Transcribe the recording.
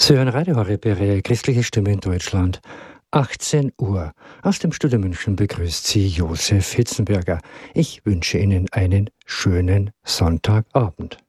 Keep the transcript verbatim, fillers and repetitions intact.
Sie hören Radio Horeb, christliche Stimme in Deutschland. achtzehn Uhr. Aus dem Studio München begrüßt Sie Josef Hitzenberger. Ich wünsche Ihnen einen schönen Sonntagabend.